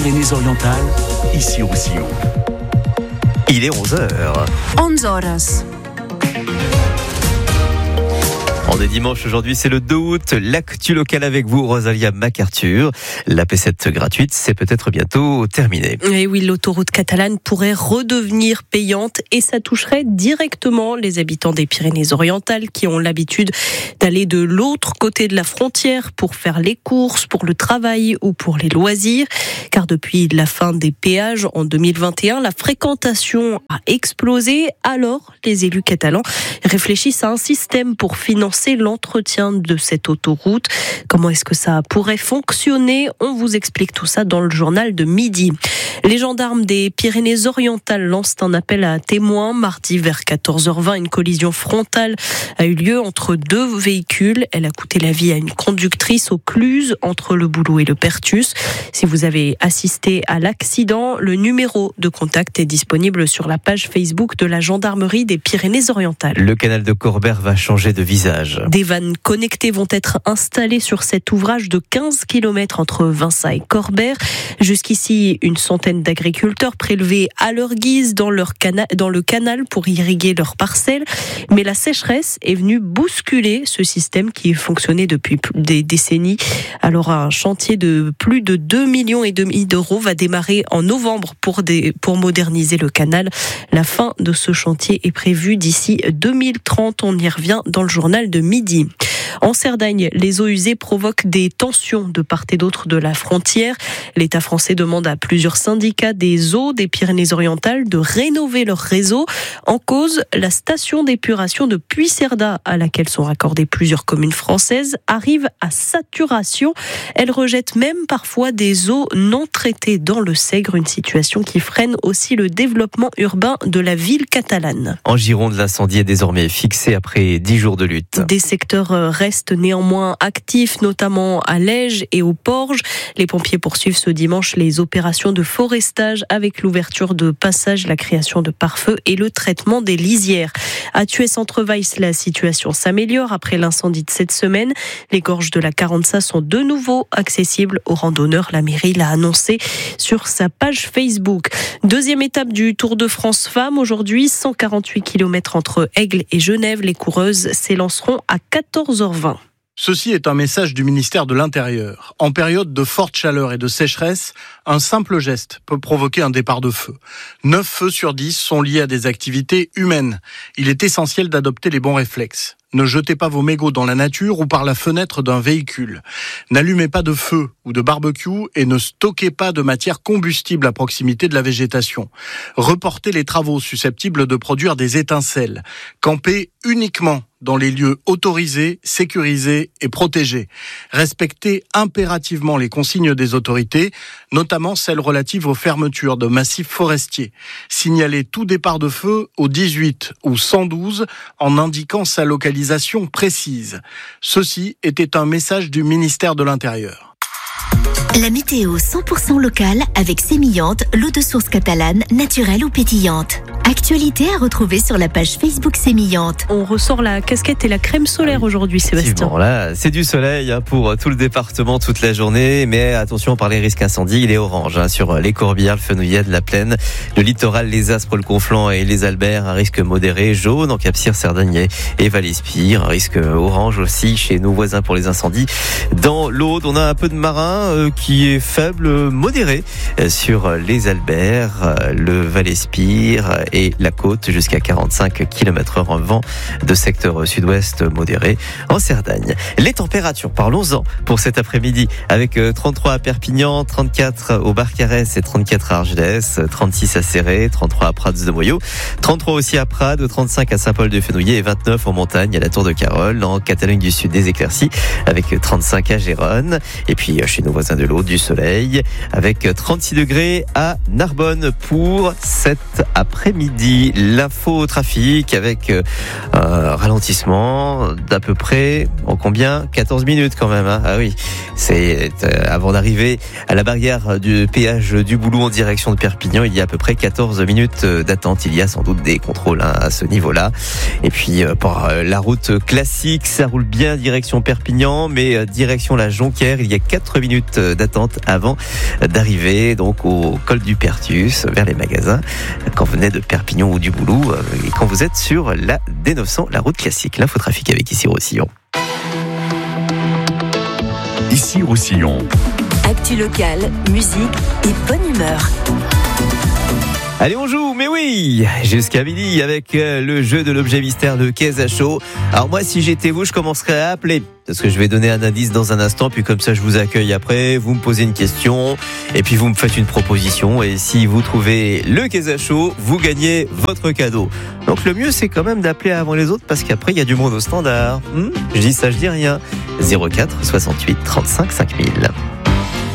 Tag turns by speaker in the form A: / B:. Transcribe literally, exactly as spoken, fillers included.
A: Pyrénées-Orientales, ici aussi haut.
B: Il est onze heures.
C: onze horas.
B: On est dimanche aujourd'hui, c'est le deux août. L'actu locale avec vous, Rosalia MacArthur. La P sept gratuite, c'est peut-être bientôt terminé.
C: Et oui, l'autoroute catalane pourrait redevenir payante et ça toucherait directement les habitants des Pyrénées-Orientales qui ont l'habitude d'aller de l'autre côté de la frontière pour faire les courses, pour le travail ou pour les loisirs. Car depuis la fin des péages en deux mille vingt et un, la fréquentation a explosé. Alors, les élus catalans réfléchissent à un système pour financer l'entretien de cette autoroute. Comment est-ce que ça pourrait fonctionner ? On vous explique tout ça dans le journal de midi. Les gendarmes des Pyrénées-Orientales lancent un appel à témoins. Mardi vers quatorze heures vingt, une collision frontale a eu lieu entre deux véhicules. Elle a coûté la vie à une conductrice au Cluse, entre le Boulou et le Pertus. Si vous avez assisté à l'accident, le numéro de contact est disponible sur la page Facebook de la gendarmerie des Pyrénées-Orientales.
B: Le canal de Corbert va changer de visage.
C: Des vannes connectées vont être installées sur cet ouvrage de quinze kilomètres entre Vinça et Corbert. Jusqu'ici, une centaine d'agriculteurs prélevaient à leur guise dans, leur cana- dans le canal pour irriguer leurs parcelles. Mais la sécheresse est venue bousculer ce système qui fonctionnait depuis des décennies. Alors un chantier de plus de deux millions et demi d'euros va démarrer en novembre pour, des, pour moderniser le canal. La fin de ce chantier est prévue d'ici deux mille trente. On y revient dans le journal de midi. En Cerdagne, les eaux usées provoquent des tensions de part et d'autre de la frontière. L'État français demande à plusieurs syndicats des eaux des Pyrénées-Orientales de rénover leur réseau. En cause, la station d'épuration de Puigcerdà, à laquelle sont raccordées plusieurs communes françaises, arrive à saturation. Elle rejette même parfois des eaux non traitées dans le Sègre, une situation qui freine aussi le développement urbain de la ville catalane.
B: En Gironde, l'incendie est désormais fixé après dix jours de lutte.
C: Des secteurs restent néanmoins actifs, notamment à Lège et au Porge. Les pompiers poursuivent ce dimanche les opérations de forestage avec l'ouverture de passages, la création de pare-feu et le traitement des lisières. À Thuès-Centre-Weiss, la situation s'améliore après l'incendie de cette semaine. Les gorges de la Carença sont de nouveau accessibles aux randonneurs. La mairie l'a annoncé sur sa page Facebook. Deuxième étape du Tour de France Femmes. Aujourd'hui, cent quarante-huit kilomètres entre Aigle et Genève. Les coureuses s'élanceront à quatorze heures vingt.
D: Ceci est un message du ministère de l'Intérieur. En période de forte chaleur et de sécheresse, un simple geste peut provoquer un départ de feu. neuf feux sur dix sont liés à des activités humaines. Il est essentiel d'adopter les bons réflexes. Ne jetez pas vos mégots dans la nature ou par la fenêtre d'un véhicule. N'allumez pas de feu ou de barbecue et ne stockez pas de matière combustible à proximité de la végétation. Reportez les travaux susceptibles de produire des étincelles. Campez uniquement dans les lieux autorisés, sécurisés et protégés. Respectez impérativement les consignes des autorités, notamment celles relatives aux fermetures de massifs forestiers. Signalez tout départ de feu au dix-huit ou cent douze en indiquant sa localisation précise. Ceci était un message du ministère de l'Intérieur.
E: La météo cent pour cent locale avec Sémillante, l'eau de source catalane, naturelle ou pétillante. Actualité à retrouver sur la page Facebook Sémillante.
C: On ressort la casquette et la crème solaire aujourd'hui, Sébastien.
B: Bon, là, c'est du soleil hein, pour tout le département toute la journée, mais attention par les risques incendies, il est orange hein, sur les Corbières, le Fenouillade, la Plaine, le littoral, les Aspres, le Conflent et les Alberts, un risque modéré, jaune en Cap-Cyr, Cerdagne et Val-Espire, un risque orange aussi chez nos voisins pour les incendies. Dans l'Aude, on a un peu de marin euh, qui est faible, modéré euh, sur les Alberts, euh, le Val-Espire et la côte jusqu'à quarante-cinq kilomètres heure en vent de secteur sud-ouest modéré en Cerdagne. Les températures, parlons-en pour cet après-midi avec trente-trois à Perpignan, trente-quatre au Barcarès et trente-quatre à Argelès, trente-six à Céret, trente-trois à Prades de Moyau, trente-trois aussi à Prades, trente-cinq à Saint-Paul-de-Fenouillet et vingt-neuf en montagne à la Tour de Carol, en Catalogne du Sud des éclaircies avec trente-cinq à Gérone et puis chez nos voisins de l'Aude du soleil avec trente-six degrés à Narbonne pour cet après-midi. L'info trafic avec un ralentissement d'à peu près, en combien ? quatorze minutes quand même. Hein ah oui, c'est euh, avant d'arriver à la barrière du péage du Boulou en direction de Perpignan, il y a à peu près quatorze minutes d'attente. Il y a sans doute des contrôles hein, à ce niveau-là. Et puis euh, pour euh, la route classique, ça roule bien direction Perpignan, mais euh, direction la Jonquière, il y a quatre minutes d'attente avant d'arriver donc au col du Pertus, vers les magasins, quand vous venez de Perpignan ou du Boulou, et quand vous êtes sur la D neuf cents, la route classique. L'infotrafic avec Ici Roussillon.
A: Ici Roussillon.
F: Actu locale, musique et bonne humeur.
B: Allez, on joue, mais oui, jusqu'à midi avec le jeu de l'objet mystère, le Kezacho. Alors moi, si j'étais vous, je commencerais à appeler, parce que je vais donner un indice dans un instant, puis comme ça je vous accueille après, vous me posez une question, et puis vous me faites une proposition, et si vous trouvez le Kezacho, vous gagnez votre cadeau. Donc le mieux, c'est quand même d'appeler avant les autres, parce qu'après, il y a du monde au standard. Hmm je dis ça, je dis rien. zéro quatre soixante-huit trente-cinq cinq mille.